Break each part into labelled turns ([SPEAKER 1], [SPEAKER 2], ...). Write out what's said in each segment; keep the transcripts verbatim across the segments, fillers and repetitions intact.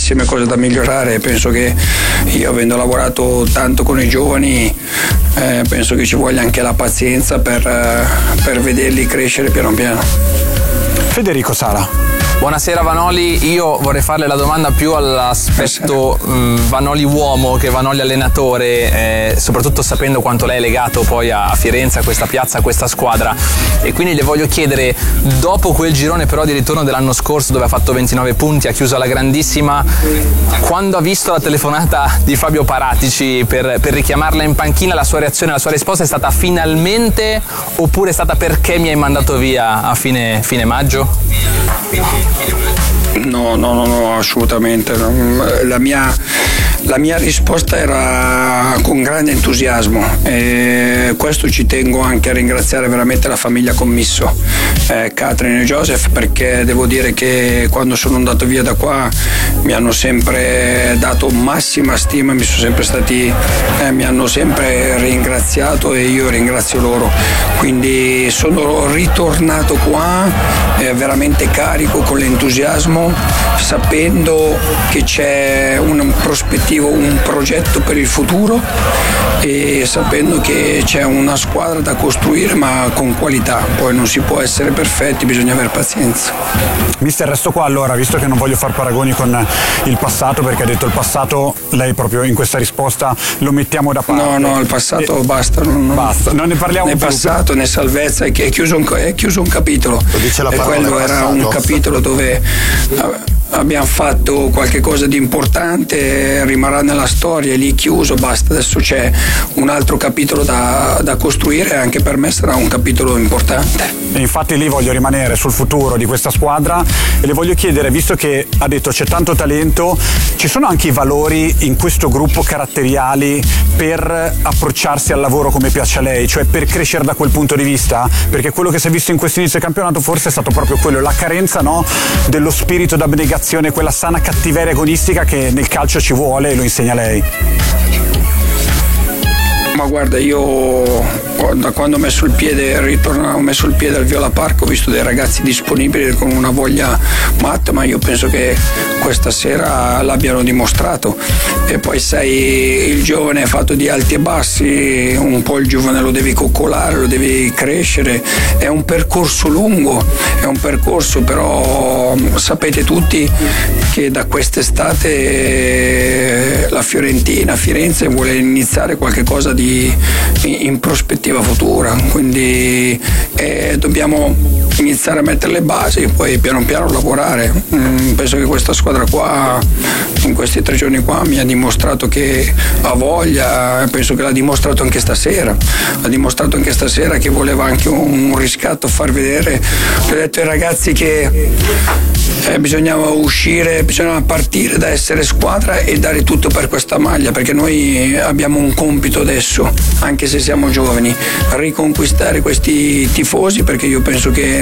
[SPEAKER 1] tantissime cose da migliorare. Penso che io, avendo lavorato tanto con i giovani, eh, penso che ci voglia anche la pazienza per, eh, per vederli crescere piano piano.
[SPEAKER 2] Federico Sala.
[SPEAKER 3] Buonasera Vanoli, io vorrei farle la domanda più all'aspetto mh, Vanoli uomo che Vanoli allenatore, eh, soprattutto sapendo quanto lei è legato poi a Firenze, a questa piazza, a questa squadra, e quindi le voglio chiedere, dopo quel girone però di ritorno dell'anno scorso dove ha fatto ventinove punti, ha chiuso alla grandissima, quando ha visto la telefonata di Fabio Paratici per, per richiamarla in panchina, la sua reazione, la sua risposta è stata finalmente, oppure è stata perché mi hai mandato via a fine, fine maggio?
[SPEAKER 1] No, no, no, no, assolutamente. La mia, la mia risposta era con grande entusiasmo, e questo ci tengo anche a ringraziare veramente la famiglia Commisso, eh, Catherine e Joseph, perché devo dire che quando sono andato via da qua mi hanno sempre dato massima stima, mi sono sempre stati, eh, mi hanno sempre ringraziato e io ringrazio loro. Quindi sono ritornato qua eh, veramente carico, con l'entusiasmo, sapendo che c'è un prospettivo, un progetto per il futuro, e sapendo che c'è una squadra da costruire ma con qualità. Poi non si può essere perfetti, bisogna avere pazienza.
[SPEAKER 2] Mister, resto qua allora, visto che non voglio far paragoni con il passato, perché ha detto il passato, lei proprio in questa risposta lo mettiamo da parte.
[SPEAKER 1] No, no, il passato
[SPEAKER 2] e...
[SPEAKER 1] basta, non,
[SPEAKER 2] basta, non ne parliamo
[SPEAKER 1] né
[SPEAKER 2] più.
[SPEAKER 1] passato né salvezza, è chiuso un, è chiuso un capitolo, e quello era un capitolo dove abbiamo fatto qualche cosa di importante, rimarrà nella storia, è lì chiuso, basta. Adesso c'è un altro capitolo da, da costruire, e anche per me sarà un capitolo importante.
[SPEAKER 2] E infatti lì voglio rimanere sul futuro di questa squadra e le voglio chiedere, visto che ha detto c'è tanto talento, ci sono anche i valori in questo gruppo caratteriali per approcciarsi al lavoro come piace a lei, cioè per crescere da quel punto di vista? Perché quello che si è visto in questo inizio campionato forse è stato proprio quello, la carenza, no, dello spirito d'abnegazione, quella sana cattiveria agonistica che nel calcio ci vuole, e lo insegna lei.
[SPEAKER 1] Ma guarda, io da quando ho messo il piede, ritorno, ho messo il piede al Viola Park, ho visto dei ragazzi disponibili con una voglia matta, ma io penso che questa sera l'abbiano dimostrato. E poi sai, il giovane è fatto di alti e bassi, un po' il giovane lo devi coccolare, lo devi crescere, è un percorso lungo, è un percorso, però sapete tutti che da quest'estate la Fiorentina, Firenze vuole iniziare qualche cosa di in prospettiva futura, quindi eh, dobbiamo iniziare a mettere le basi e poi piano piano lavorare. Mm, penso che questa squadra qua in questi tre giorni qua mi ha dimostrato che ha voglia, penso che l'ha dimostrato anche stasera, ha dimostrato anche stasera che voleva anche un, un riscatto, far vedere. Ho detto ai ragazzi che eh, bisognava uscire, bisognava partire da essere squadra e dare tutto per questa maglia, perché noi abbiamo un compito adesso, anche se siamo giovani, riconquistare questi tifosi, perché io penso che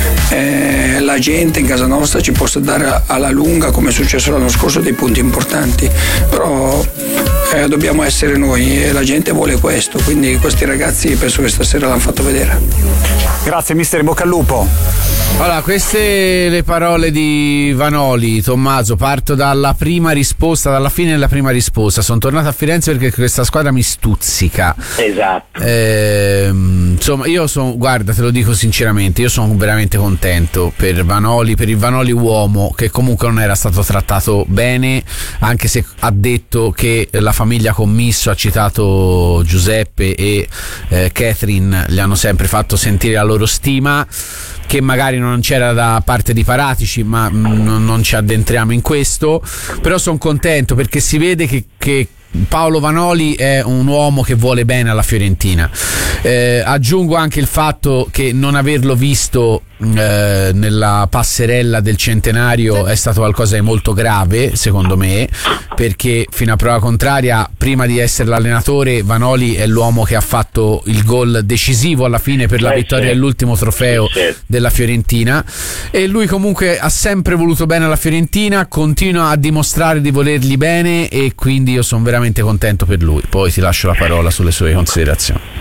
[SPEAKER 1] eh, la gente in casa nostra ci possa dare alla lunga, come è successo l'anno scorso, dei punti importanti, però eh, dobbiamo essere noi e la gente vuole questo, quindi questi ragazzi penso che stasera l'hanno fatto vedere.
[SPEAKER 2] Grazie mister, in bocca al lupo.
[SPEAKER 4] Allora, queste le parole di Vanoli. Tommaso, parto dalla prima risposta, dalla fine della prima risposta. Sono tornato a Firenze perché questa squadra mi stuzzica.
[SPEAKER 5] Esatto.
[SPEAKER 4] Eh, insomma, io sono, guarda, te lo dico sinceramente, io sono veramente contento per Vanoli, per il Vanoli uomo, che comunque non era stato trattato bene, anche se ha detto che la famiglia Commisso, ha citato Giuseppe e eh, Catherine, gli hanno sempre fatto sentire la loro stima, che magari non c'era da parte di Paratici, ma mh, non ci addentriamo in questo. Però sono contento perché si vede che, che Paolo Vanoli è un uomo che vuole bene alla Fiorentina. Eh, aggiungo anche il fatto che non averlo visto eh, nella passerella del centenario è stato qualcosa di molto grave, secondo me, perché fino a prova contraria, prima di essere l'allenatore, Vanoli è l'uomo che ha fatto il gol decisivo alla fine per la
[SPEAKER 5] eh,
[SPEAKER 4] vittoria
[SPEAKER 5] sì.
[SPEAKER 4] dell'ultimo trofeo
[SPEAKER 5] sì, sì.
[SPEAKER 4] della Fiorentina, e lui comunque ha sempre voluto bene alla Fiorentina, continua a dimostrare di volergli bene, e quindi io sono veramente contento per lui. Poi ti lascio la parola sulle sue considerazioni.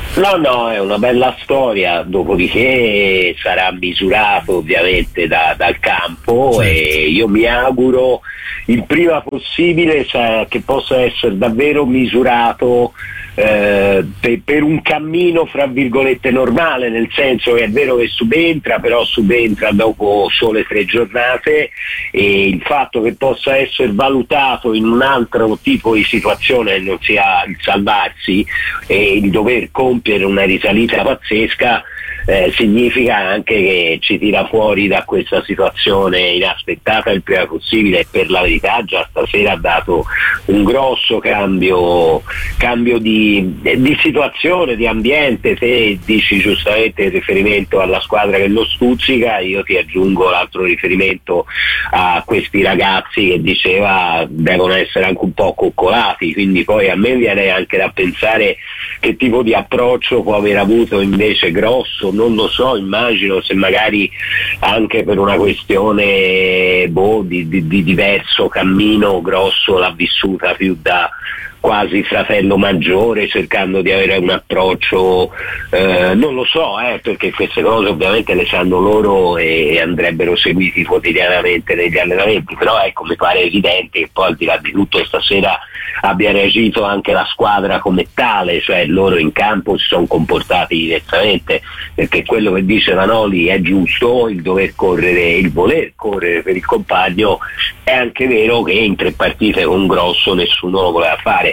[SPEAKER 5] No, no, è una bella storia, dopodiché sarà misurato ovviamente da, dal campo, certo. E io mi auguro il prima possibile cioè, che possa essere davvero misurato eh, per, per un cammino fra virgolette normale, nel senso che è vero che subentra, però subentra dopo sole tre giornate, e il fatto che possa essere valutato in un altro tipo di situazione, non sia il salvarsi e il dover compiere una risalita pazzesca, eh, significa anche che ci tira fuori da questa situazione inaspettata il prima possibile, e per la verità già stasera ha dato un grosso cambio, cambio di, di situazione, di ambiente. Se dici giustamente il riferimento alla squadra che lo stuzzica, io ti aggiungo l'altro riferimento a questi ragazzi che diceva devono essere anche un po' coccolati, quindi poi a me viene anche da pensare che tipo di approccio può aver avuto invece Grosso, non lo so, immagino se magari anche per una questione boh, di, di, di diverso cammino Grosso l'ha vissuta più da quasi fratello maggiore, cercando di avere un approccio eh, non lo so eh, perché queste cose ovviamente le sanno loro e andrebbero seguiti quotidianamente negli allenamenti, però ecco, mi pare evidente che poi al di là di tutto stasera abbia reagito anche la squadra come tale, cioè loro in campo si sono comportati diversamente, perché quello che dice Vanoli è giusto, il dover correre, il voler correre per il compagno. È anche vero che in tre partite con Grosso nessuno lo voleva fare,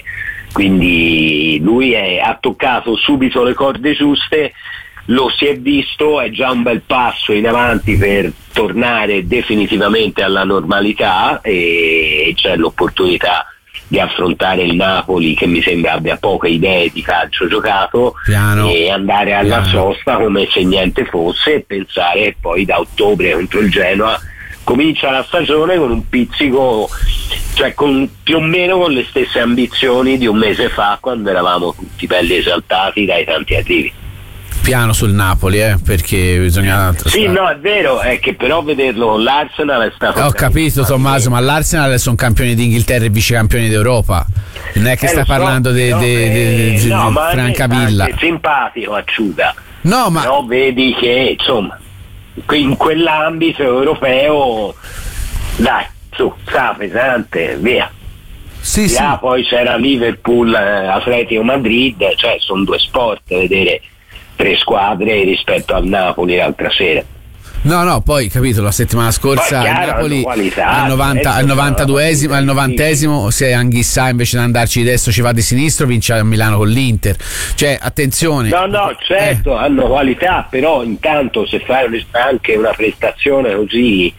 [SPEAKER 5] quindi lui è, ha toccato subito le corde giuste, lo si è visto, è già un bel passo in avanti per tornare definitivamente alla normalità, e c'è l'opportunità di affrontare il Napoli, che mi sembra abbia poche idee di calcio giocato, piano, e andare alla piano. sosta come se niente fosse, e pensare poi da ottobre contro il Genoa comincia la stagione con un pizzico, cioè con più o meno con le stesse ambizioni di un mese fa, quando eravamo tutti belli esaltati dai tanti arrivi.
[SPEAKER 4] Piano sul Napoli, eh, perché bisogna...
[SPEAKER 5] Sì, no, è vero, è che però vederlo con l'Arsenal è stato...
[SPEAKER 4] Ho capito, Tommaso, ma l'Arsenal sono campioni d'Inghilterra e vice campioni d'Europa. Non è che eh, stai so, parlando di
[SPEAKER 5] no, eh, no,
[SPEAKER 4] Francavilla.
[SPEAKER 5] È simpatico Acciuga.
[SPEAKER 4] No, ma...
[SPEAKER 5] Però vedi che, insomma, in quell'ambito europeo, dai, su, sta pesante, via.
[SPEAKER 4] Sì,
[SPEAKER 5] via,
[SPEAKER 4] sì.
[SPEAKER 5] Poi c'era Liverpool, Atletico Madrid, cioè sono due sport, vedere tre squadre rispetto al Napoli l'altra sera.
[SPEAKER 4] No, no, poi capito, la settimana scorsa il Napoli al, novanta, al novantaduesimo, al novantesimo, se Anghissà invece di andarci di destra ci va di sinistro, vince a Milano con l'Inter. Cioè, attenzione.
[SPEAKER 5] No, no, certo, eh. hanno qualità, però intanto se fai anche una prestazione così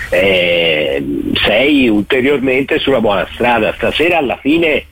[SPEAKER 5] eh, sei ulteriormente sulla buona strada. Stasera alla fine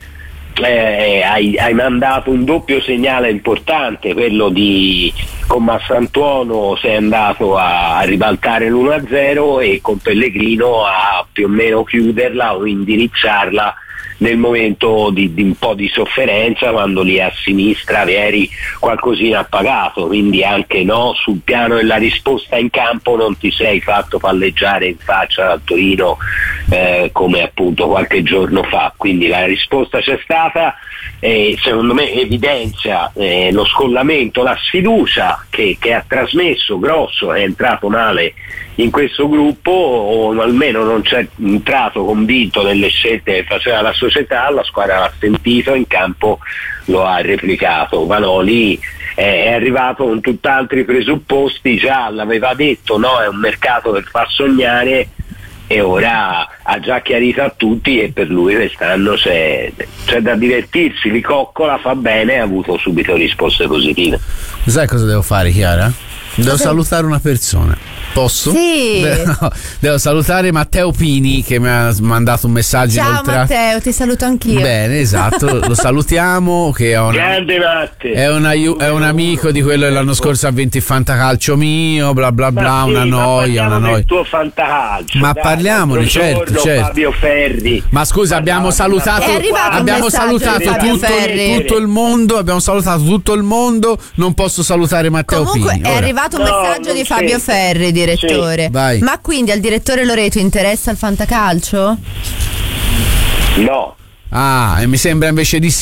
[SPEAKER 5] Eh, hai, hai mandato un doppio segnale importante, quello di con Massantuono sei andato a, a ribaltare l'uno a zero, e con Pellegrino a più o meno chiuderla o indirizzarla nel momento di, di un po' di sofferenza, quando lì a sinistra eri qualcosina appagato, quindi anche no, sul piano della risposta in campo non ti sei fatto palleggiare in faccia dal Torino eh, come appunto qualche giorno fa, quindi la risposta c'è stata, e secondo me evidenzia eh, lo scollamento, la sfiducia che, che ha trasmesso Grosso, è entrato male in questo gruppo, o almeno non c'è entrato convinto nelle scelte che faceva la società, la squadra l'ha sentito, in campo lo ha replicato. Vanoli è arrivato con tutt'altri presupposti, già l'aveva detto, no, è un mercato che fa sognare, e ora ha già chiarito a tutti, e per lui quest'anno c'è, c'è da divertirsi, li coccola, fa bene, ha avuto subito risposte positive.
[SPEAKER 4] Sai cosa devo fare, Chiara? Devo sì. salutare una persona. Posso?
[SPEAKER 6] Sì.
[SPEAKER 4] No, devo salutare Matteo Pini, che mi ha mandato un messaggio.
[SPEAKER 6] Ciao
[SPEAKER 4] inoltrato.
[SPEAKER 6] Matteo, ti saluto anch'io.
[SPEAKER 4] Bene, esatto, lo salutiamo. Che è, una,
[SPEAKER 5] Grande Matte.
[SPEAKER 4] È, una, è un amico di quello che l'anno scorso ha vinto il fantacalcio mio, bla bla bla,
[SPEAKER 5] ma
[SPEAKER 4] una
[SPEAKER 5] sì,
[SPEAKER 4] noia,
[SPEAKER 5] ma
[SPEAKER 4] una noia.
[SPEAKER 5] Il tuo fantacalcio.
[SPEAKER 4] Ma
[SPEAKER 5] dai,
[SPEAKER 4] parliamone, certo, certo.
[SPEAKER 5] Fabio Ferri.
[SPEAKER 4] Ma scusa, abbiamo salutato, abbiamo salutato tutto, tutto il mondo, abbiamo salutato tutto il mondo, non posso salutare Matteo
[SPEAKER 6] Comunque
[SPEAKER 4] Pini.
[SPEAKER 6] Comunque è
[SPEAKER 4] ora.
[SPEAKER 6] arrivato un
[SPEAKER 5] No,
[SPEAKER 6] messaggio di Fabio
[SPEAKER 5] c'entra.
[SPEAKER 6] Ferri, direttore.
[SPEAKER 5] Sì.
[SPEAKER 4] Vai.
[SPEAKER 6] Ma quindi al direttore Loreto interessa il fantacalcio?
[SPEAKER 5] No.
[SPEAKER 4] Ah, e mi sembra invece di sì.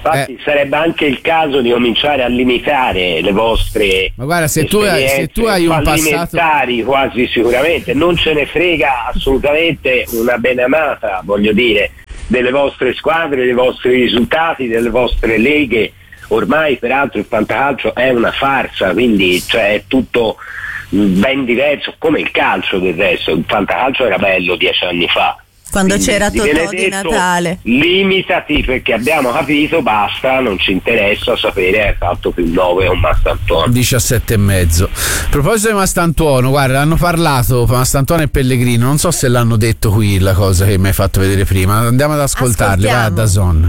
[SPEAKER 5] Infatti
[SPEAKER 4] Eh.
[SPEAKER 5] sarebbe anche il caso di cominciare a limitare le vostre
[SPEAKER 4] Ma guarda, se tu hai- se tu hai un
[SPEAKER 5] fallimentari, quasi sicuramente. Non ce ne frega assolutamente una benamata, voglio dire, delle vostre squadre, dei vostri risultati, delle vostre leghe. Ormai peraltro il fantacalcio è una farsa, quindi cioè, è tutto ben diverso, come il calcio del resto. Il fantacalcio era bello dieci anni fa.
[SPEAKER 6] Quando
[SPEAKER 5] Quindi
[SPEAKER 6] c'era
[SPEAKER 5] ti viene
[SPEAKER 6] Totò di
[SPEAKER 5] detto,
[SPEAKER 6] Natale.
[SPEAKER 5] limitati, perché abbiamo capito, basta, non ci interessa sapere hai fatto più nove o Mastantuono.
[SPEAKER 4] diciassette e mezzo. A proposito di Mastantuono, guarda, hanno parlato Mastantuono e Pellegrino, non so se l'hanno detto qui la cosa che mi hai fatto vedere prima. Andiamo ad ascoltarli, vai a DAZN.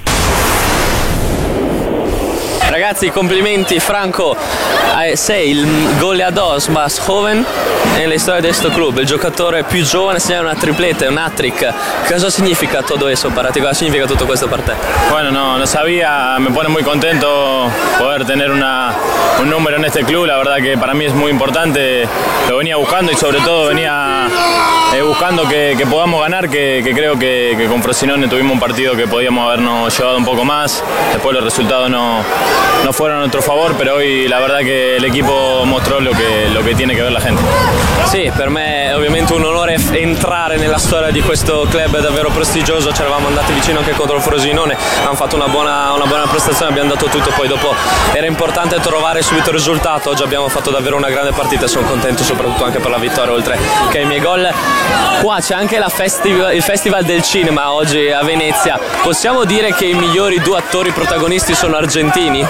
[SPEAKER 7] Ragazzi, complimenti Franco, eh, sei il goleador más joven en la historia de este club, el giocatore più giovane, segna una tripleta, un hat-trick. Cosa significa todo eso para ti? Cosa significa tutto questo per te?
[SPEAKER 8] Bueno, no, no sabía, me pone muy contento poder tener una, un número en este club, la verdad que para mí es muy importante, lo venía buscando y sobre todo venía eh, buscando que, que podamos ganar, que, que creo que, que con Frosinone tuvimos un partido que podíamos habernos llevado un poco más, después los resultados no, no fueron a nuestro favor, pero hoy la verdad que el equipo mostró lo que, lo que tiene que ver la gente.
[SPEAKER 7] Sì, per me è ovviamente un onore f- entrare nella storia di questo club davvero prestigioso. Ci eravamo andati vicino anche contro il Frosinone, hanno fatto una buona, una buona prestazione, abbiamo dato tutto, poi dopo era importante trovare subito il risultato. Oggi abbiamo fatto davvero una grande partita e sono contento soprattutto anche per la vittoria, oltre che ai miei gol. Qua c'è anche la festival, il Festival del Cinema oggi a Venezia. Possiamo dire che i migliori due attori protagonisti sono argentini?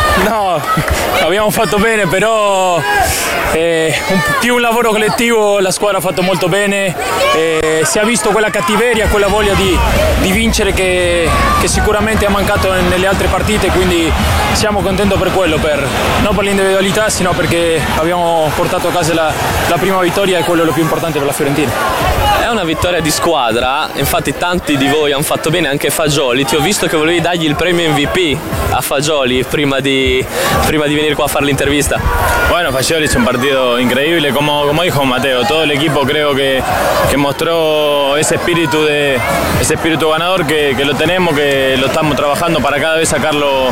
[SPEAKER 8] No, abbiamo fatto bene, però eh, un, più un lavoro collettivo, la squadra ha fatto molto bene, eh, si è visto quella cattiveria, quella voglia di, di vincere che, che sicuramente ha mancato nelle altre partite, quindi siamo contenti per quello, per, non per l'individualità, sino perché abbiamo portato a casa la, la prima vittoria e quello è lo più importante per la Fiorentina.
[SPEAKER 7] È una vittoria di squadra, infatti tanti di voi hanno fatto bene, anche Fagioli. Ti ho visto che volevi dargli il premio M V P a Fagioli prima di, prima di venire qua a fare l'intervista.
[SPEAKER 8] Bueno, Fagioli es un partido increíble, como, como dijo Mateo, todo el equipo creo que, que mostró ese espíritu de ese espíritu ganador que, que lo tenemos, que lo estamos trabajando para cada vez sacarlo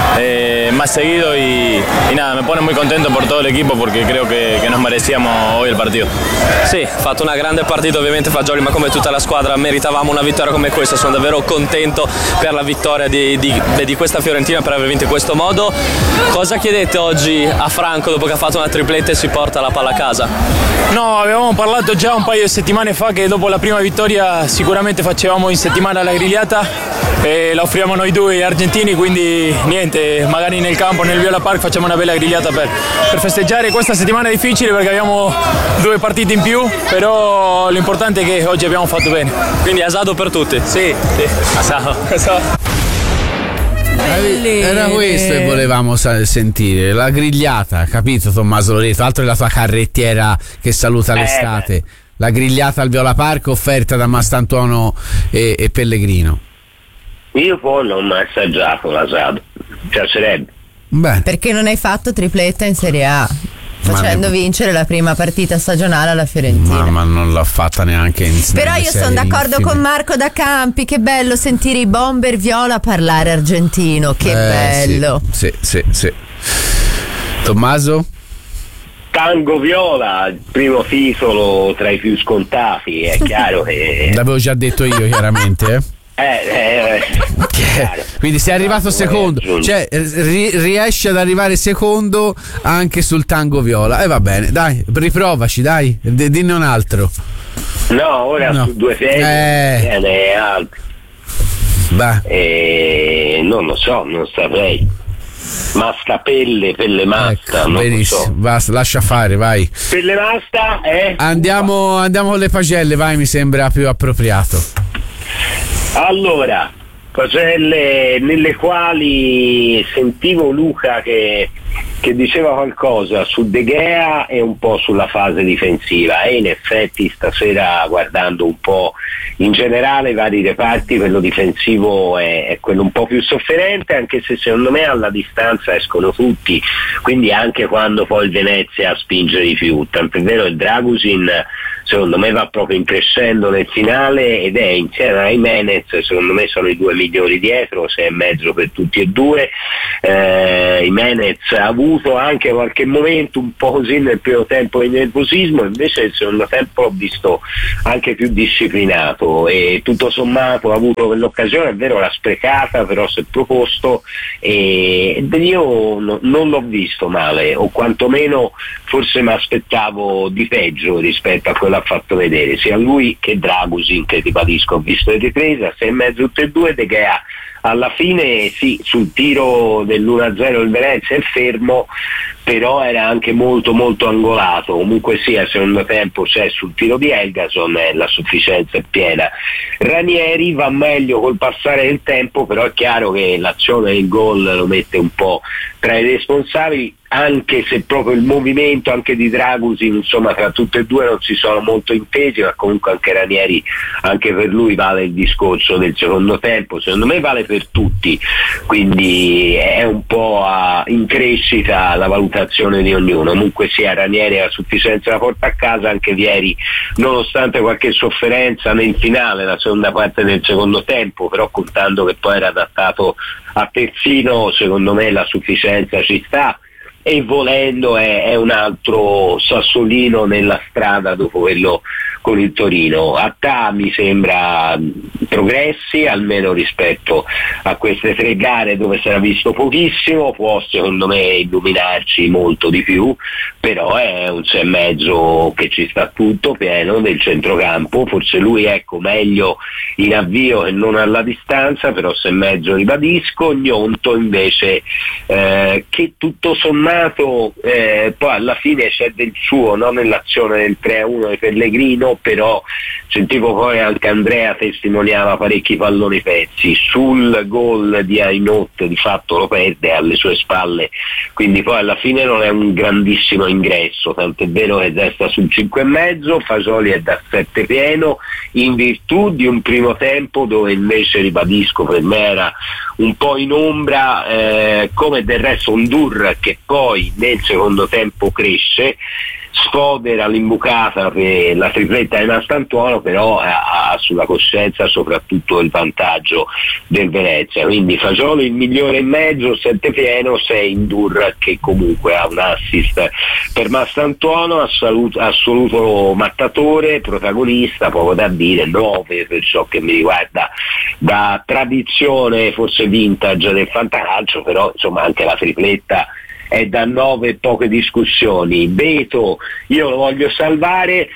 [SPEAKER 8] eh, más seguido y, y nada, me pone muy contento por todo el equipo porque creo que, que nos merecíamos hoy el partido.
[SPEAKER 7] Sì, ha fatto una grande partita ovviamente Fagioli, ma come tutta la squadra meritavamo una vittoria come questa. Sono davvero contento per la vittoria di, di, di questa Fiorentina, per aver vinto in questo modo. Cosa chiedete oggi a Franco dopo che ha fatto una tripletta e si porta la palla a casa?
[SPEAKER 8] No, avevamo parlato già un paio di settimane fa che dopo la prima vittoria sicuramente facevamo in settimana la grigliata e la offriamo noi due argentini, quindi niente, magari nel campo, nel Viola Park facciamo una bella grigliata per, per festeggiare. Questa settimana è difficile perché abbiamo due partite in più, però l'importante è che oggi abbiamo fatto bene.
[SPEAKER 7] Quindi asado per tutti?
[SPEAKER 8] Sì, sì.
[SPEAKER 7] Asado.
[SPEAKER 8] Asado.
[SPEAKER 4] Era questo che volevamo sa- sentire, la grigliata, capito Tommaso Loreto? Altro è la tua carrettiera che saluta l'estate. La grigliata al Viola Park offerta da Mastantuono e, e Pellegrino.
[SPEAKER 5] Io poi non ho mai assaggiato l'asado, piacerebbe.
[SPEAKER 4] Beh,
[SPEAKER 6] Perché non hai fatto tripletta in Serie A, facendo
[SPEAKER 4] Ma ne-
[SPEAKER 6] vincere la prima partita stagionale alla Fiorentina.
[SPEAKER 4] ma, ma non l'ha fatta neanche in
[SPEAKER 6] Però
[SPEAKER 4] nelle
[SPEAKER 6] io sono
[SPEAKER 4] serie
[SPEAKER 6] d'accordo
[SPEAKER 4] infime.
[SPEAKER 6] con Marco da Campi, che bello sentire i bomber viola parlare argentino, che
[SPEAKER 4] Eh,
[SPEAKER 6] bello.
[SPEAKER 4] Sì, sì, sì, sì. Tommaso?
[SPEAKER 5] Tango Viola, il primo titolo tra i più scontati, è chiaro che...
[SPEAKER 4] L'avevo già detto io chiaramente, eh?
[SPEAKER 5] Eh, eh, chiaro.
[SPEAKER 4] Quindi sei arrivato secondo, cioè ri- riesci ad arrivare secondo anche sul Tango Viola. E eh, va bene, dai, riprovaci, dai, D- dinne un altro.
[SPEAKER 5] No, ora
[SPEAKER 4] No.
[SPEAKER 5] su due piedi
[SPEAKER 4] Eh.
[SPEAKER 5] viene altro.
[SPEAKER 4] Beh,
[SPEAKER 5] Eh, non lo so, non saprei. Masta pelle, pelle masta,
[SPEAKER 4] ecco,
[SPEAKER 5] non
[SPEAKER 4] benissimo,
[SPEAKER 5] lo so.
[SPEAKER 4] basta, lascia fare, vai.
[SPEAKER 5] Pelle masta, eh?
[SPEAKER 4] Andiamo, andiamo con le pagelle, vai, mi sembra più appropriato.
[SPEAKER 5] Allora, pagelle nelle quali sentivo Luca che, che diceva qualcosa su De Gea e un po' sulla fase difensiva, e in effetti stasera, guardando un po' in generale i vari reparti, quello difensivo è, è quello un po' più sofferente, anche se secondo me alla distanza escono tutti, quindi anche quando poi il Venezia spinge di più, tant'è vero che Dragusin secondo me va proprio in crescendo nel finale, ed è insieme a Jimenez, secondo me sono i due migliori dietro, sei e mezzo per tutti e due. eh, Jimenez ha avuto anche qualche momento un po' così nel primo tempo di nervosismo, invece nel secondo tempo l'ho visto anche più disciplinato e tutto sommato ha avuto quell'occasione, è vero l'ha sprecata, però si è proposto, e io no, non l'ho visto male, o quantomeno forse mi aspettavo di peggio rispetto a quello ha fatto vedere sia lui che Dragusin, che ribadisco ho visto in ripresa, sei e mezzo tutte e due. De Gea alla fine sì, sul tiro dell'uno a zero il Venezia è fermo, però era anche molto molto angolato, comunque sia il secondo tempo c'è sul tiro di Helgason, eh, la sufficienza è piena. Ranieri va meglio col passare del tempo, però è chiaro che l'azione del gol lo mette un po' tra i responsabili, anche se proprio il movimento anche di Dragusin, insomma tra tutte e due non si sono molto intesi, ma comunque anche Ranieri, anche per lui vale il discorso del secondo tempo, secondo me vale per tutti, quindi è un po' a, in crescita la valutazione di ognuno. Comunque sia, Ranieri ha sufficienza la porta a casa, anche Vieri nonostante qualche sofferenza nel finale, la seconda parte del secondo tempo, però contando che poi era adattato a terzino, secondo me la sufficienza ci sta, e volendo è, è un altro sassolino nella strada dopo quello con il Torino. Attà mi sembra progressi, almeno rispetto a queste tre gare dove si era visto pochissimo, può secondo me illuminarci molto di più, però è un sei e mezzo che ci sta tutto pieno del centrocampo, forse lui ecco meglio in avvio e non alla distanza, però sei e mezzo ribadisco. Gnonto invece eh, che tutto sommato eh, poi alla fine c'è del suo, no? Nell'azione del tre a uno di Pellegrino, però sentivo poi anche Andrea testimoniava parecchi palloni pezzi, sul gol di Ainot di fatto lo perde alle sue spalle, quindi poi alla fine non è un grandissimo ingresso, tant'è vero che resta sul cinque e mezzo. Fasoli è da sette pieno, in virtù di un primo tempo dove invece ribadisco per me era un po' in ombra, eh, come del resto un Dur che poi nel secondo tempo cresce, sfodera l'imbucata per la tripletta di Mastantuono, però ha sulla coscienza soprattutto il vantaggio del Venezia, quindi Fasoli il migliore e mezzo, sette pieno, sei in Dur che comunque ha un assist per Mastantuono, assoluto, assoluto mattatore, protagonista, poco da dire, nove per ciò che mi riguarda da tradizione forse vintage del fantacalcio, però insomma anche la tripletta è da nove, poche discussioni. Beto io lo voglio salvare,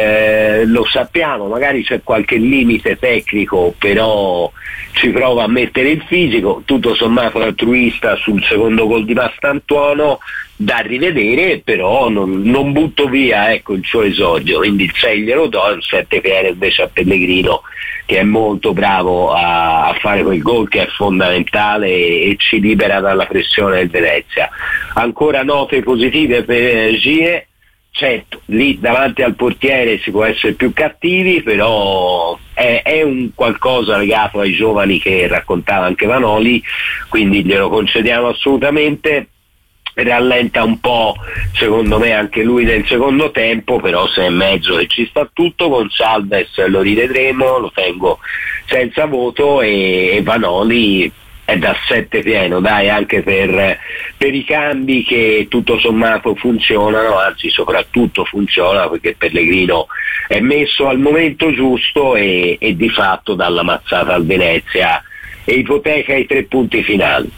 [SPEAKER 5] eh, lo sappiamo, magari c'è qualche limite tecnico, però ci prova a mettere il fisico, tutto sommato altruista sul secondo gol di Mastantuono, da rivedere, però non, non butto via ecco il suo esordio, quindi il sei glielo do, il sette pieno invece a Pellegrino, che è molto bravo a, a fare quel gol che è fondamentale e, e ci libera dalla pressione del Venezia. Ancora note positive per Gie, certo lì davanti al portiere si può essere più cattivi, però è, è un qualcosa legato ai giovani che raccontava anche Vanoli, quindi glielo concediamo assolutamente. Rallenta un po' secondo me anche lui nel secondo tempo, però sei e mezzo che ci sta tutto. Gonçalves lo rivedremo, lo tengo senza voto, e, e Vanoli è da sette pieno, dai, anche per, per i cambi che tutto sommato funzionano, anzi soprattutto funziona perché Pellegrino è messo al momento giusto e, e di fatto dalla mazzata al Venezia e ipoteca i tre punti finali.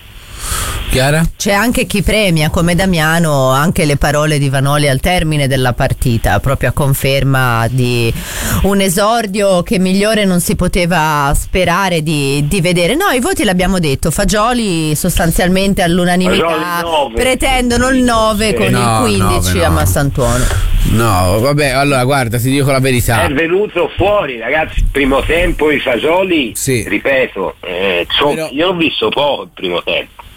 [SPEAKER 4] Chiara?
[SPEAKER 6] C'è anche chi premia come Damiano anche le parole di Vanoli al termine della partita, proprio a conferma di un esordio che migliore non si poteva sperare di, di vedere. No, i voti l'abbiamo detto, Fagioli sostanzialmente all'unanimità pretendono il nove con
[SPEAKER 4] no,
[SPEAKER 6] il quindici
[SPEAKER 4] nove, no.
[SPEAKER 6] a Massantuono.
[SPEAKER 4] No, vabbè, allora guarda, ti dico la verità.
[SPEAKER 5] È venuto fuori, ragazzi, primo tempo i Fasoli,
[SPEAKER 4] sì.
[SPEAKER 5] ripeto, eh, so,
[SPEAKER 4] Però...
[SPEAKER 5] io ho visto poco il primo tempo.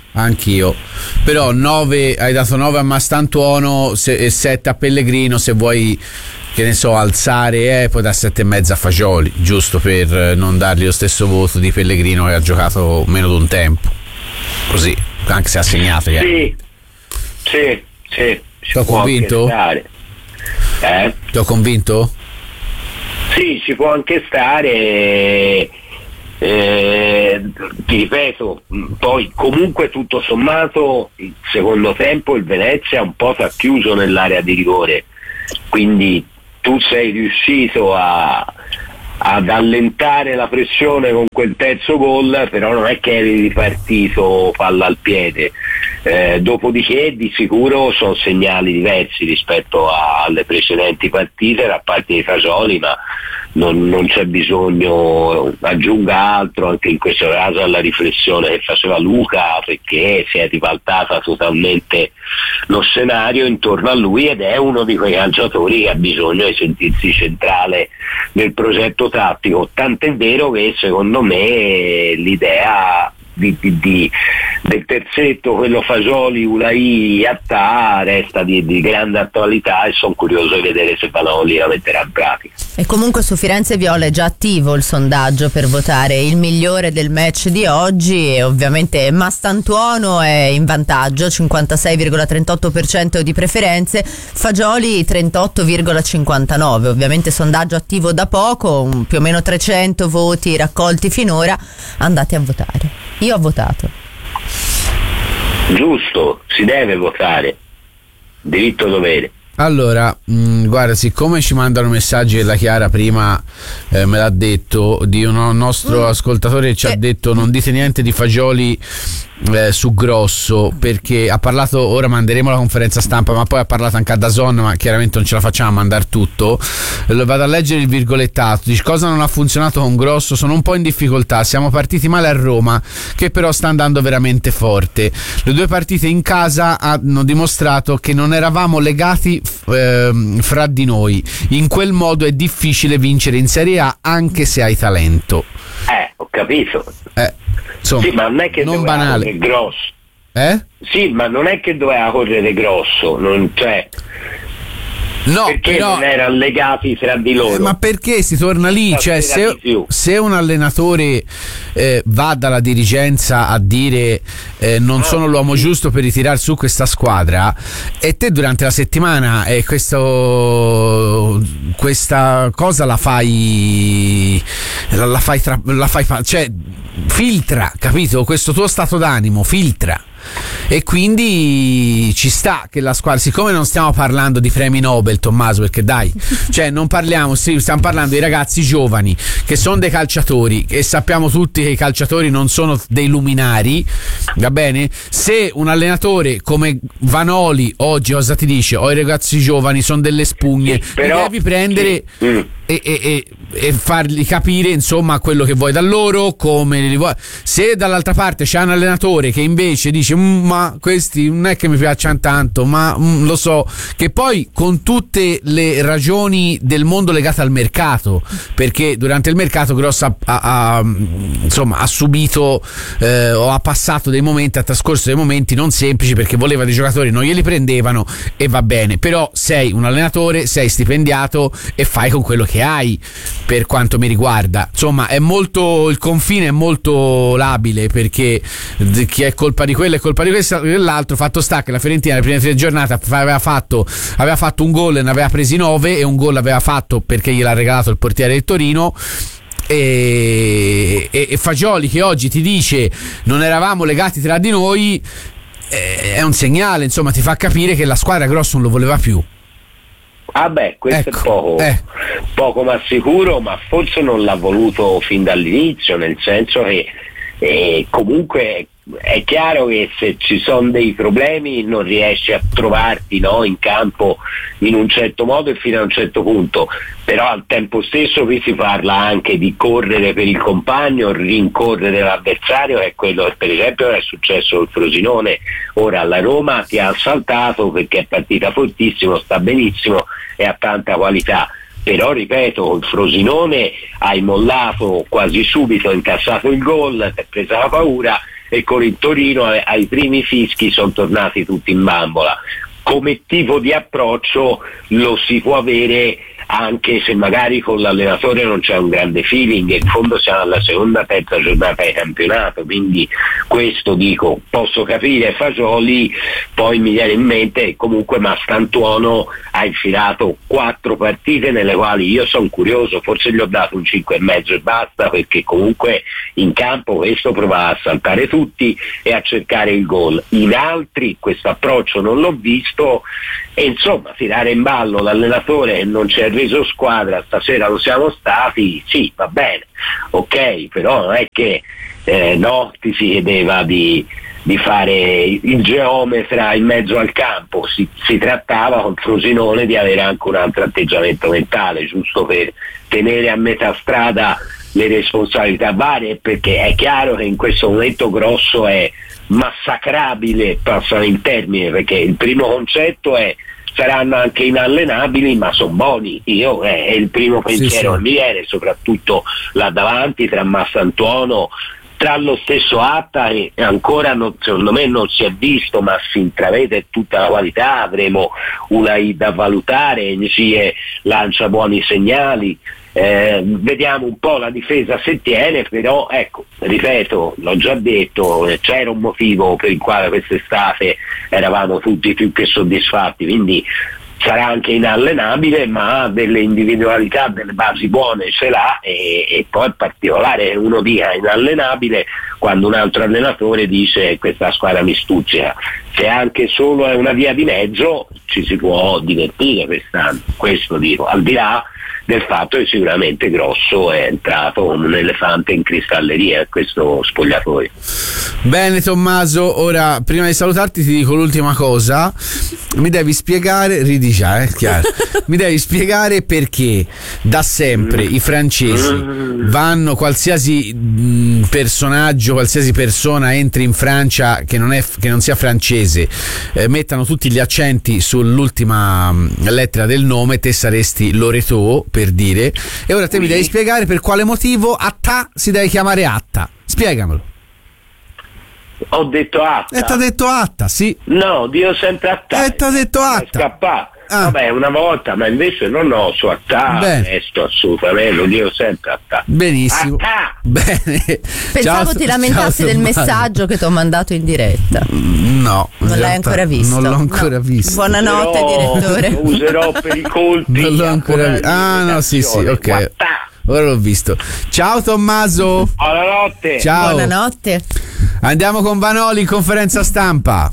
[SPEAKER 4] Anch'io, però nove, hai dato nove a Mastantuono se, e sette a Pellegrino. Se vuoi, che ne so, alzare, eh, poi da sette e mezza a Fagioli, giusto per non dargli lo stesso voto di Pellegrino che ha giocato meno di un tempo, così, anche se ha segnato.
[SPEAKER 5] Sì, sì, sì.
[SPEAKER 4] Ti ho convinto?
[SPEAKER 5] Eh?
[SPEAKER 4] Ti ho convinto?
[SPEAKER 5] Sì, ci può anche stare. Eh, ti ripeto, poi comunque tutto sommato il secondo tempo il Venezia un po' t'ha chiuso nell'area di rigore, quindi tu sei riuscito a, ad allentare la pressione con quel terzo gol, però non è che eri ripartito palla al piede. Eh, dopodiché di sicuro sono segnali diversi rispetto alle precedenti partite da parte dei Fagioli, ma non, non c'è bisogno, aggiunga altro anche in questo caso alla riflessione che faceva Luca, perché si è ribaltata totalmente lo scenario intorno a lui ed è uno di quei calciatori che ha bisogno di sentirsi centrale nel progetto tattico, tant'è vero che secondo me l'idea Di, di, di, del terzetto, quello Fagioli, Ulai, Attà, resta di, di grande attualità e sono curioso di vedere se Vanoli la metterà in pratica.
[SPEAKER 6] E comunque su Firenze Viola è già attivo il sondaggio per votare il migliore del match di oggi e ovviamente Mastantuono è in vantaggio, cinquantasei virgola trentotto per cento di preferenze, Fagioli trentotto virgola cinquantanove per cento. Ovviamente sondaggio attivo da poco, un, più o meno trecento voti raccolti finora, andate a votare. Io ho votato.
[SPEAKER 5] Giusto, si deve votare, diritto dovere.
[SPEAKER 4] Allora, mh, guarda, siccome ci mandano messaggi e la Chiara prima eh, me l'ha detto, di un nostro mm. ascoltatore che ci eh. ha detto non dite niente di Fagioli eh, su Grosso, perché ha parlato, ora manderemo la conferenza stampa, ma poi ha parlato anche a DAZN, ma chiaramente non ce la facciamo a mandare tutto. Vado a leggere il virgolettato, dice: cosa non ha funzionato con Grosso, sono un po' in difficoltà, siamo partiti male a Roma che però sta andando veramente forte, le due partite in casa hanno dimostrato che non eravamo legati Ehm, fra di noi, in quel modo è difficile vincere in Serie A anche se hai talento.
[SPEAKER 5] Eh, ho capito.
[SPEAKER 4] Eh, insomma,
[SPEAKER 5] sì, ma non è che
[SPEAKER 4] non
[SPEAKER 5] doveva
[SPEAKER 4] banale.
[SPEAKER 5] correre Grosso.
[SPEAKER 4] Eh?
[SPEAKER 5] Sì, ma non è che doveva correre Grosso, non c'è.
[SPEAKER 4] No,
[SPEAKER 5] perché
[SPEAKER 4] però,
[SPEAKER 5] non erano legati tra di loro.
[SPEAKER 4] Eh, ma perché si torna lì? Cioè, se, se un allenatore eh, va dalla dirigenza a dire eh, non no, sono l'uomo sì. giusto per ritirare su questa squadra, e te durante la settimana eh, questo, questa cosa la fai la, la fai tra, la fai cioè filtra, capito? Questo tuo stato d'animo filtra. E quindi ci sta che la squadra, siccome non stiamo parlando di premi Nobel, Tommaso, perché dai, cioè non parliamo, sì, stiamo parlando di ragazzi giovani che sono dei calciatori e sappiamo tutti che i calciatori non sono dei luminari, va bene? Se un allenatore come Vanoli oggi cosa ti dice? Oh, i ragazzi giovani sono delle spugne, sì, però, li devi prendere sì. e, e, e, e fargli capire insomma quello che vuoi da loro, come li vuoi. Se dall'altra parte c'è un allenatore che invece dice ma questi non è che mi piacciono tanto, ma mm, lo so, che poi con tutte le ragioni del mondo legate al mercato, perché durante il mercato Grosso ha, ha, ha, insomma ha subito eh, o ha passato dei momenti, ha trascorso dei momenti non semplici perché voleva dei giocatori, non glieli prendevano e va bene, però sei un allenatore, sei stipendiato e fai con quello che hai, per quanto mi riguarda. Insomma è molto, il confine è molto labile, perché chi è colpa di quello è colpa di questo e dell'altro. Fatto sta che la Fiorentina le prime tre giornate aveva fatto, aveva fatto un gol e ne aveva presi nove, e un gol aveva fatto perché gliel'ha regalato il portiere del Torino. E, e, e Fagioli che oggi ti dice non eravamo legati tra di noi eh, è un segnale, insomma ti fa capire che la squadra Grosso non lo voleva più.
[SPEAKER 5] Ah beh, questo ecco, è poco,
[SPEAKER 4] eh.
[SPEAKER 5] poco ma sicuro, ma forse non l'ha voluto fin dall'inizio, nel senso che eh, comunque è chiaro che se ci sono dei problemi non riesci a trovarti, no, in campo in un certo modo e fino a un certo punto, però al tempo stesso qui si parla anche di correre per il compagno, rincorrere l'avversario, che è quello che per esempio è successo col Frosinone. Ora alla Roma ti ha assaltato perché è partita fortissimo, sta benissimo e ha tanta qualità, però ripeto, col Frosinone hai mollato quasi subito, incassato il gol, ti è presa la paura e con il Torino ai primi fischi sono tornati tutti in bambola. Come tipo di approccio lo si può avere anche se magari con l'allenatore non c'è un grande feeling, e in fondo siamo alla seconda, terza giornata di campionato, quindi questo dico, posso capire Fagioli, poi mi viene in mente che comunque Mastantuono ha infilato quattro partite nelle quali io sono curioso, forse gli ho dato un cinque e mezzo e basta, perché comunque in campo questo provava a saltare tutti e a cercare il gol. In altri questo approccio non l'ho visto, e insomma tirare in ballo l'allenatore e non c'è reso squadra, stasera lo siamo stati, sì, va bene, ok, però non è che eh, no, ti si chiedeva di, di fare il geometra in mezzo al campo, si, si trattava con Frosinone di avere anche un altro atteggiamento mentale, giusto per tenere a metà strada le responsabilità varie, perché è chiaro che in questo momento Grosso è massacrabile, passano in termine, perché il primo concetto è saranno anche inallenabili ma sono buoni, io eh, è il primo pensiero sì, sì. che mi viene, soprattutto là davanti tra Massantuono, tra lo stesso Atta, che ancora non, secondo me non si è visto ma si intravede tutta la qualità, avremo una I da valutare, Ncie lancia buoni segnali. Eh, vediamo un po' la difesa se tiene, però ecco, ripeto, l'ho già detto, c'era un motivo per il quale quest'estate eravamo tutti più che soddisfatti, quindi sarà anche inallenabile, ma delle individualità, delle basi buone ce l'ha, e, e poi è particolare che uno dica inallenabile quando un altro allenatore dice questa squadra mi stuzzica. Se anche solo è una via di mezzo ci si può divertire quest'anno, questo dico, al di là del fatto che sicuramente Grosso è entrato come un elefante in cristalleria in questo spogliatoio.
[SPEAKER 4] Bene Tommaso, ora prima di salutarti ti dico l'ultima cosa, mi devi spiegare, ridi già, eh, chiaro, mi devi spiegare perché da sempre i francesi vanno, qualsiasi mh, personaggio, qualsiasi persona entri in Francia che non, è, che non sia francese, eh, mettano tutti gli accenti sull'ultima mh, lettera del nome, te saresti Loreto per dire, e ora te mi devi spiegare per quale motivo Atta si deve chiamare Atta, spiegamelo.
[SPEAKER 5] Ho detto Atta.
[SPEAKER 4] E t'ha detto Atta, sì.
[SPEAKER 5] No, Dio sempre Atta.
[SPEAKER 4] E t'ha detto Atta.
[SPEAKER 5] Scappa.
[SPEAKER 4] Ah.
[SPEAKER 5] Vabbè, una volta, ma invece non ho su Atta, resto assolutamente, lo dico sempre Atta.
[SPEAKER 4] Benissimo.
[SPEAKER 5] Atta.
[SPEAKER 4] Bene.
[SPEAKER 6] Pensavo
[SPEAKER 4] ciao,
[SPEAKER 6] ti lamentassi
[SPEAKER 4] ciao,
[SPEAKER 6] del
[SPEAKER 4] Tommaso.
[SPEAKER 6] messaggio che ti ho mandato in diretta.
[SPEAKER 4] No.
[SPEAKER 6] Non l'hai ancora visto?
[SPEAKER 4] Non l'ho ancora
[SPEAKER 6] no.
[SPEAKER 4] visto.
[SPEAKER 6] Buonanotte,
[SPEAKER 5] Però
[SPEAKER 6] direttore.
[SPEAKER 5] Lo userò per i colpi.
[SPEAKER 4] Non l'ho ancora visto. Ah, no, sì, sì, ok.
[SPEAKER 5] Atta.
[SPEAKER 4] Ora l'ho visto. Ciao Tommaso.
[SPEAKER 5] Buonanotte.
[SPEAKER 4] Ciao.
[SPEAKER 6] Buonanotte.
[SPEAKER 4] Andiamo con Vanoli in conferenza stampa.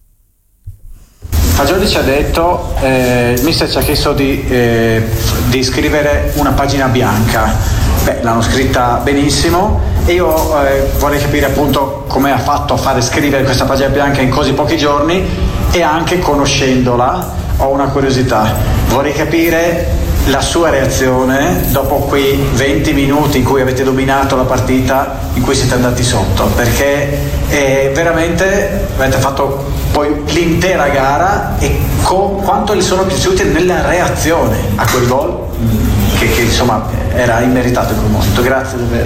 [SPEAKER 2] Fagioli ci ha detto, eh, il mister ci ha chiesto di, eh, di scrivere una pagina bianca. Beh, l'hanno scritta benissimo e io eh, vorrei capire appunto come ha fatto a fare scrivere questa pagina bianca in così pochi giorni, e anche conoscendola ho una curiosità. Vorrei capire la sua reazione dopo quei venti minuti in cui avete dominato la partita, in cui siete andati sotto, perché eh, veramente avete fatto poi l'intera gara, e con quanto gli sono piaciuti nella reazione a quel gol che, che insomma era immeritato in quel momento. Grazie davvero.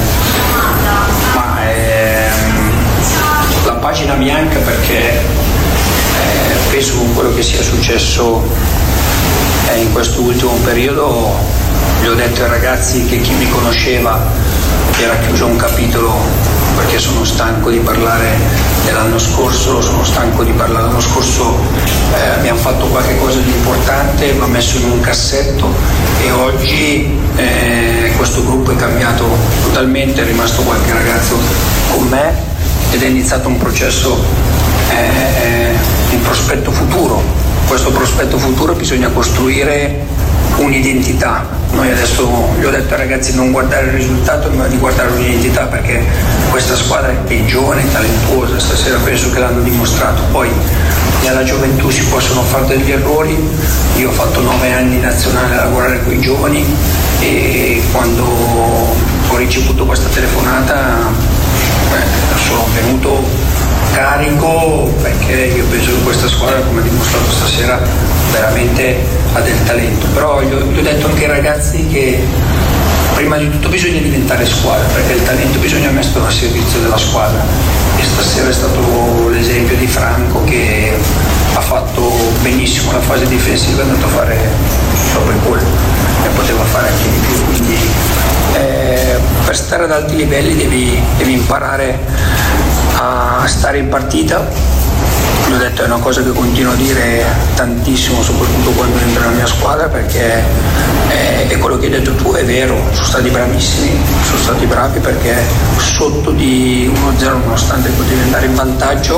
[SPEAKER 9] Ma ehm, la pagina bianca perché eh, penso con quello che sia successo in questo ultimo periodo gli ho detto ai ragazzi che chi mi conosceva era chiuso un capitolo, perché sono stanco di parlare dell'anno scorso, sono stanco di parlare l'anno scorso, eh, abbiamo fatto qualche cosa di importante, l'ho messo in un cassetto, e oggi eh, questo gruppo è cambiato totalmente, è rimasto qualche ragazzo con me ed è iniziato un processo, eh, un prospetto futuro. Questo prospetto futuro bisogna costruire un'identità. Noi adesso gli ho detto ai ragazzi non guardare il risultato ma di guardare un'identità, perché questa squadra è giovane, talentuosa, stasera penso che l'hanno dimostrato. Poi nella gioventù si possono fare degli errori, io ho fatto nove anni in nazionale a lavorare con i giovani, e quando ho ricevuto questa telefonata eh, sono venuto carico, perché io penso che questa squadra squadra, come ha dimostrato stasera, veramente ha del talento, però gli ho, gli ho detto anche ai ragazzi che prima di tutto bisogna diventare squadra, perché il talento bisogna metterlo a servizio della squadra, e stasera è stato l'esempio di Franco che ha fatto benissimo la fase difensiva, è andato a fare proprio il gol e poteva fare anche di più, quindi eh, per stare ad alti livelli devi, devi imparare a stare in partita. L'ho detto, è una cosa che continuo a dire tantissimo, soprattutto quando entro nella mia squadra, perché è, è quello che hai detto tu, è vero, sono stati bravissimi, sono stati bravi perché sotto di uno zero, nonostante potevi andare in vantaggio,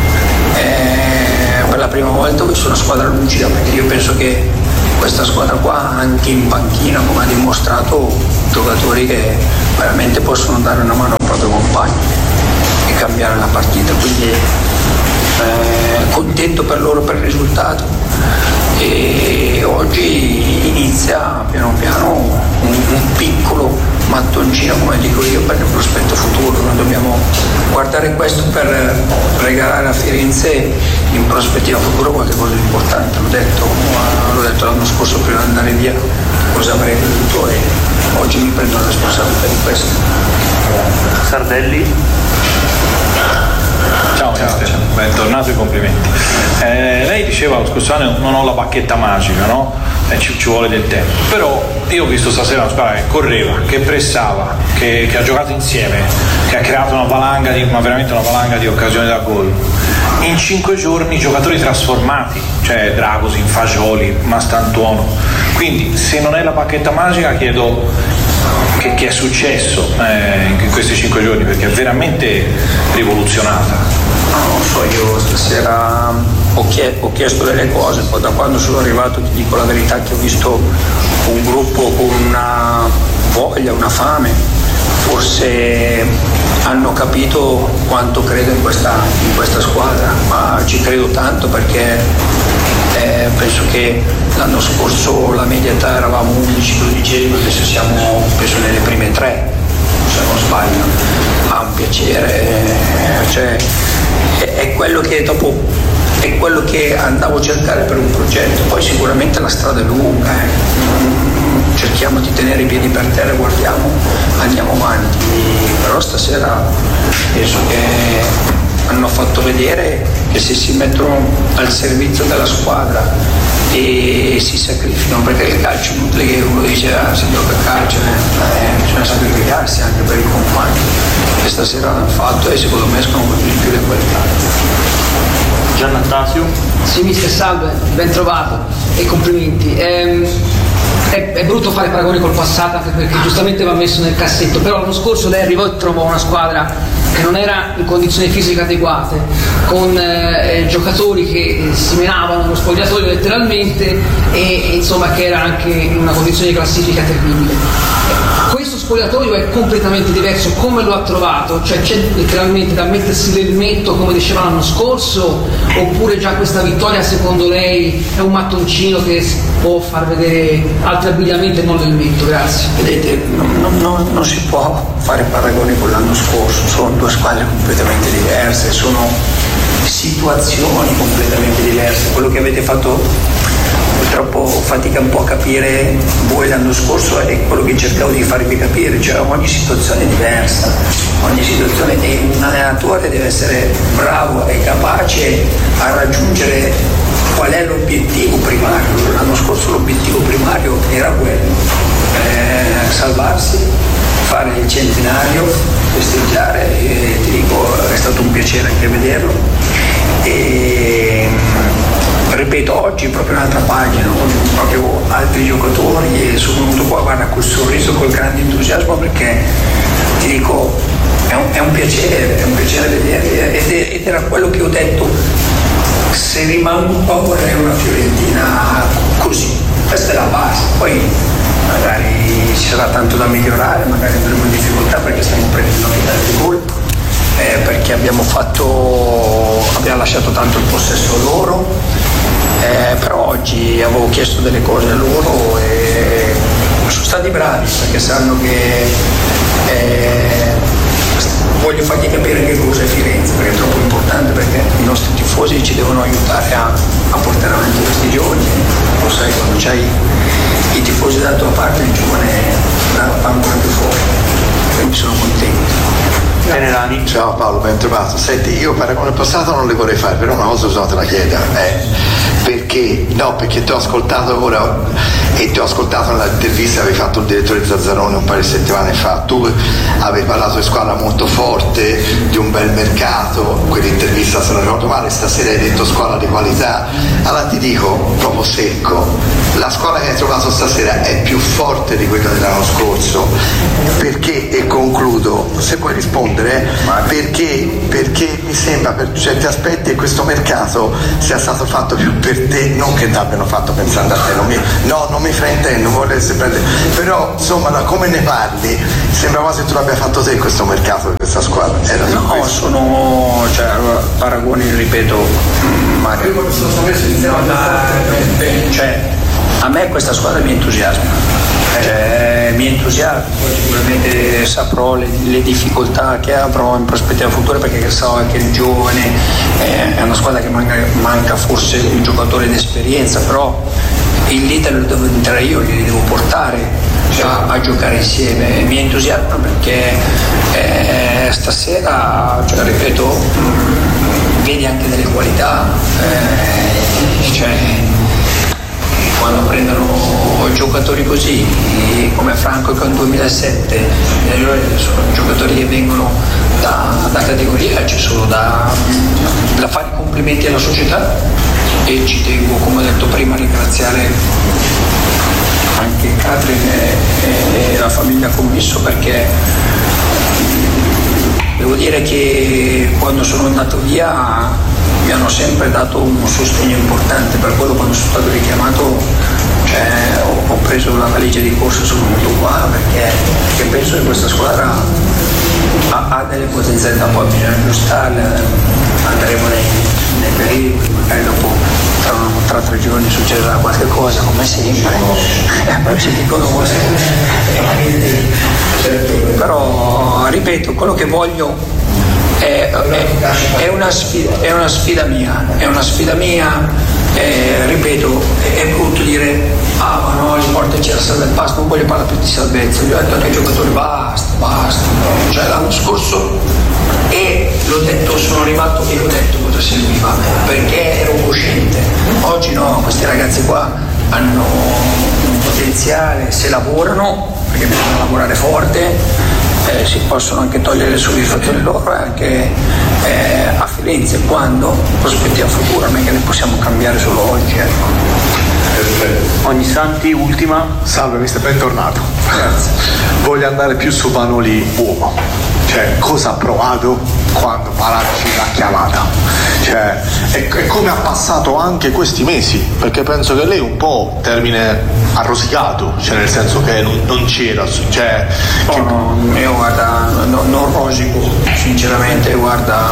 [SPEAKER 9] eh, per la prima volta ho visto una squadra lucida, perché io penso che questa squadra qua, anche in panchina, come ha dimostrato, giocatori che veramente possono dare una mano al proprio compagno e cambiare la partita, quindi Eh, contento per loro per il risultato, e oggi inizia piano piano un, un piccolo mattoncino, come dico io, per il prospetto futuro. Noi dobbiamo guardare questo per regalare a Firenze in prospettiva futuro qualche cosa di importante. L'ho detto, l'ho detto l'anno scorso prima di andare via cosa avrei voluto, e oggi mi prendo la responsabilità di questo.
[SPEAKER 10] Sardelli.
[SPEAKER 11] Ciao, ciao, ciao. Bentornato e complimenti. Eh, lei diceva lo scorso anno non ho la bacchetta magica, no? E ci, ci vuole del tempo. Però io ho visto stasera una squadra che correva, che pressava, che, che ha giocato insieme, che ha creato una valanga di, ma veramente una valanga di occasioni da gol. In cinque giorni giocatori trasformati, cioè Dragosin, Fagioli, Mastantuono. Quindi se non è la bacchetta magica chiedo che, che è successo eh, in questi cinque giorni, perché è veramente rivoluzionata.
[SPEAKER 9] Non so, io stasera ho, chie- ho chiesto delle cose, poi da quando sono arrivato ti dico la verità che ho visto un gruppo con una voglia, una fame, forse hanno capito quanto credo in questa, in questa squadra, ma ci credo tanto perché eh, penso che l'anno scorso la media età eravamo undici dodici, adesso siamo penso nelle prime tre, se non sbaglio. Ha un piacere, cioè è, è quello che dopo è quello che andavo a cercare per un progetto. Poi sicuramente la strada è lunga, eh. cerchiamo di tenere i piedi per terra, guardiamo, andiamo avanti, però stasera penso che hanno fatto vedere che se si mettono al servizio della squadra e si sacrificano, perché il calcio è inutile che uno dice ah, si gioca a calcio, eh, bisogna sacrificarsi anche per il compagno, che stasera l'hanno fatto e secondo me sono di più le qualità.
[SPEAKER 10] Giannattasio.
[SPEAKER 12] Sì, mister, salve, ben trovato e complimenti. Ehm, è, è brutto fare paragoni col passato, anche perché giustamente va messo nel cassetto, però l'anno scorso lei arrivò e trovò una squadra che non era in condizioni fisiche adeguate, con eh, giocatori che si menavano nello spogliatoio letteralmente e, e insomma che era anche in una condizione di classifica terribile. Questo spogliatoio è completamente diverso, come lo ha trovato? Cioè c'è letteralmente da mettersi l'elmetto come diceva l'anno scorso, oppure già questa vittoria secondo lei è un mattoncino che può far vedere altri abbigliamenti e non l'elmetto? Grazie.
[SPEAKER 9] Vedete, non, non, non si può fare paragoni con l'anno scorso, sono due squadre completamente diverse, sono situazioni completamente diverse. Quello che avete fatto purtroppo fatica un po' a capire voi l'anno scorso è quello che cercavo di farvi capire, cioè ogni situazione è diversa, ogni situazione, e un allenatore deve essere bravo e capace a raggiungere qual è l'obiettivo primario. L'anno scorso l'obiettivo primario era quello, eh, salvarsi, fare il centenario, festeggiare, e ti dico è stato un piacere anche vederlo. E ripeto, oggi proprio un'altra pagina, con proprio altri giocatori, e sono venuto qua, guarda, col sorriso, col grande entusiasmo, perché ti dico è un, è un piacere, è un piacere vederli, ed, ed era quello che ho detto, se rimango un po' vorrei una Fiorentina così, questa è la base, poi magari ci sarà tanto da migliorare, magari andremo in difficoltà perché stiamo prendendo anche tanti gol, eh, perché abbiamo fatto abbiamo lasciato tanto il possesso loro, eh, però oggi avevo chiesto delle cose a loro e sono stati bravi, perché sanno che eh,
[SPEAKER 1] voglio fargli capire che cosa è Firenze, perché è troppo importante, perché i nostri tifosi ci devono aiutare a, a portare avanti questi giovani. Lo sai, quando c'hai i tifosi dalla tua parte, il giovane va ancora più fuori. Quindi sono contento.
[SPEAKER 13] Tenerani. Ciao Paolo, ben trovato. Senti, io paragone passato non le vorrei fare, però una cosa uso te la chiedo, eh, perché, no, perché ti ho ascoltato ora e ti ho ascoltato nell'intervista che avevi fatto il direttore Zazzaroni un paio di settimane fa. Tu avevi parlato di squadra molto forte, di un bel mercato, quell'intervista, se non ricordo male, stasera hai detto squadra di qualità. Allora ti dico, proprio secco, la squadra che hai trovato stasera è più forte di quella dell'anno scorso, perché, e concludo, se puoi rispondere, perché, perché mi sembra per certi aspetti che questo mercato sia stato fatto più per te, non che ti abbiano fatto pensando a te, non mi, no, non mi fraintendo, non voglio essere prendere, però insomma da come ne parli sembra quasi che tu l'abbia fatto te questo mercato di questa squadra. Era
[SPEAKER 1] no, questo. sono cioè, paragoni, ripeto, Mario, cioè, a me questa squadra mi entusiasma. Eh, mi entusiasma, poi sicuramente saprò le, le difficoltà che avrò in prospettiva futura, perché so che il giovane eh, è una squadra che manca, manca forse un giocatore d'esperienza, però il leader lo devo entrare io, li devo portare a, a giocare insieme. Mi entusiasma perché eh, stasera, cioè, ripeto, vedi anche delle qualità, eh, cioè, quando prendono giocatori così come Franco che è un duemilasette, sono giocatori che vengono da, da categoria, ci sono da, da fare i complimenti alla società, e ci tengo, come ho detto prima, a ringraziare anche Catherine e, e la famiglia Commisso, perché devo dire che quando sono andato via mi hanno sempre dato un sostegno importante, per quello quando sono stato richiamato, cioè, ho, ho preso la valigia di corsa e sono venuto qua, perché, perché penso che questa squadra ha, ha delle potenzialità, poi bisogna aggiustarle, andremo nei, nei periodi, magari dopo tra, tra tre giorni succederà qualche cosa, come sempre, eh, ci dicono cose, però ripeto, quello che voglio È, è, è, una sfida, è una sfida mia, è una sfida mia, eh, ripeto, è, è brutto dire ah ma no, li portaci alla salvezza, basta, non voglio parlare più di salvezza, gli ho detto anche ai giocatori basta, basta, no. Cioè l'anno scorso, e l'ho detto, sono arrivato e ho detto cosa serviva, perché ero cosciente. Oggi no, questi ragazzi qua hanno un potenziale, se lavorano, perché bisogna lavorare forte, Eh, si possono anche togliere le soddisfazioni loro anche eh, a Firenze, quando prospettiva futura, non è che le possiamo cambiare solo oggi, ecco.
[SPEAKER 13] Ogni Santi, ultima. Salve mister, bentornato.
[SPEAKER 1] Grazie.
[SPEAKER 13] Voglio andare più su Vanoli uomo, cioè cosa ha provato quando Palacci l'ha chiamata, cioè e, e come ha passato anche questi mesi, perché penso che lei un po' termine ha rosicato, cioè nel senso che non, non c'era, cioè
[SPEAKER 1] no,
[SPEAKER 13] che...
[SPEAKER 1] no, io guarda, no, non rosico sinceramente, guarda,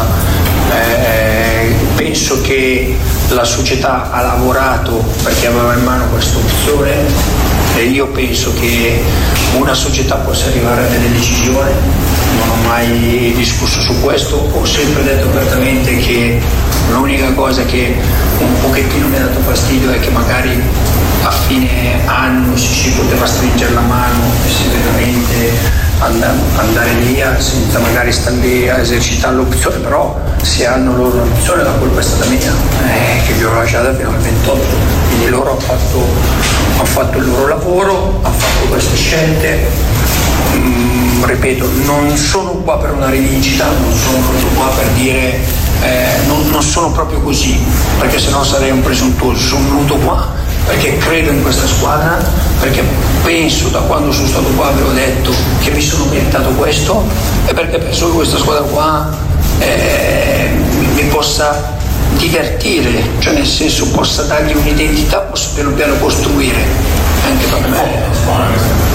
[SPEAKER 1] eh, penso che la società ha lavorato perché aveva in mano questa opzione, e io penso che una società possa arrivare a delle decisioni, non ho mai discusso su questo, ho sempre detto apertamente che l'unica cosa che un pochettino mi ha dato fastidio è che magari a fine anno si, si poteva stringere la mano e severamente andare via senza magari stare lì a esercitare l'opzione, però se hanno loro l'opzione la colpa è stata mia, eh, che vi ho lasciata fino al ventotto, quindi loro hanno fatto, hanno fatto il loro lavoro, hanno fatto queste scelte. Mm, ripeto, non sono qua per una rivincita, non sono proprio qua per dire eh, non, non sono proprio così, perché sennò sarei un presuntuoso. Sono venuto qua perché credo in questa squadra, perché penso, da quando sono stato qua avevo detto che mi sono meritato questo, e perché penso che questa squadra qua eh, mi possa divertire, cioè nel senso possa dargli un'identità, posso piano piano costruire anche per me.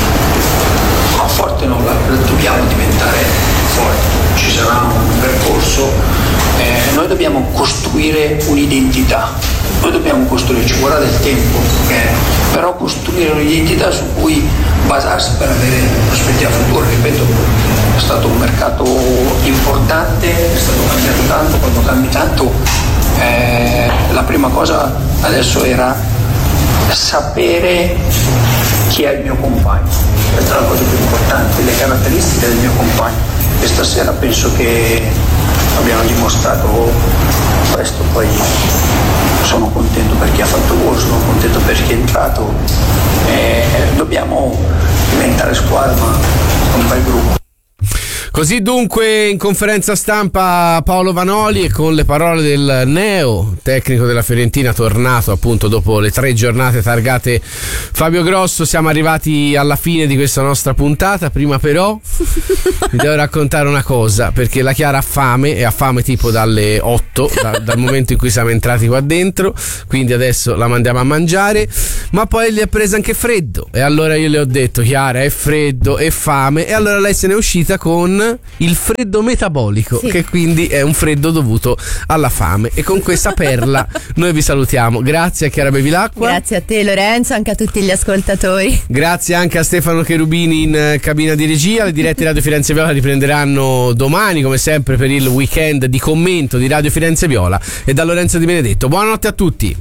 [SPEAKER 1] Ma forte non la, la dobbiamo diventare forte, ci sarà un percorso, eh, noi dobbiamo costruire un'identità, noi dobbiamo costruire, ci vorrà del tempo, perché però costruire un'identità su cui basarsi per avere prospettiva futura. Ripeto, è stato un mercato importante, è stato cambiato tanto, quando cambi tanto eh, la prima cosa adesso era sapere chi è il mio compagno, questa è la cosa più importante, le caratteristiche del mio compagno, e stasera penso che abbiamo dimostrato questo. Poi sono contento per chi ha fatto gol, sono contento per chi è entrato, eh, dobbiamo diventare squadra, ma un bel gruppo.
[SPEAKER 4] Così dunque in conferenza stampa Paolo Vanoli, e con le parole del neo tecnico della Fiorentina, tornato appunto dopo le tre giornate targate Fabio Grosso, siamo arrivati alla fine di questa nostra puntata. Prima però vi devo raccontare una cosa, perché la Chiara ha fame, e ha fame tipo dalle otto, da, dal momento in cui siamo entrati qua dentro, quindi adesso la mandiamo a mangiare, ma poi gli è preso anche freddo, e allora io le ho detto: Chiara, è freddo e fame, e allora lei se n'è uscita con il freddo metabolico, sì, che quindi è un freddo dovuto alla fame. E con questa perla noi vi salutiamo. Grazie a Chiara Bevilacqua,
[SPEAKER 6] grazie a te Lorenzo, anche a tutti gli ascoltatori,
[SPEAKER 4] grazie anche a Stefano Cherubini in cabina di regia. Le dirette Radio Firenze Viola riprenderanno domani come sempre per il weekend di commento di Radio Firenze Viola, e da Lorenzo Di Benedetto buonanotte a tutti.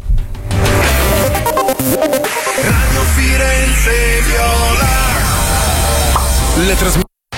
[SPEAKER 14] Radio Firenze Viola, le trasmissioni.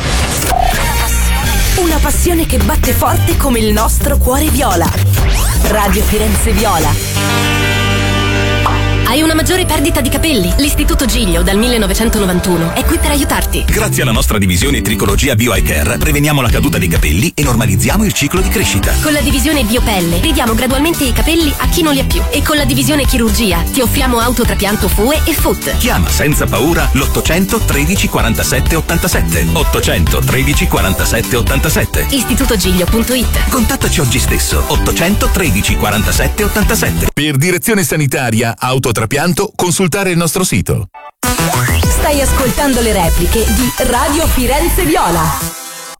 [SPEAKER 15] Una passione che batte forte come il nostro cuore viola. Radio Firenze Viola.
[SPEAKER 16] Hai una maggiore perdita di capelli? L'Istituto Giglio dal millenovecentonovantuno è qui per aiutarti.
[SPEAKER 17] Grazie alla nostra divisione Tricologia Bio Eye Care preveniamo la caduta dei capelli e normalizziamo il ciclo di crescita.
[SPEAKER 16] Con la divisione Biopelle ridiamo gradualmente i capelli a chi non li ha più, e con la divisione Chirurgia ti offriamo autotrapianto F U E e F U T.
[SPEAKER 17] Chiama senza paura l'ottocento tredici quarantasette ottantasette. ottocento tredici quarantasette ottantasette.
[SPEAKER 16] istitutogiglio punto it.
[SPEAKER 17] Contattaci oggi stesso. ottocento tredici quarantasette ottantasette.
[SPEAKER 14] Per direzione sanitaria, autotrapianto, consultare il nostro sito.
[SPEAKER 15] Stai ascoltando le repliche di Radio Firenze Viola.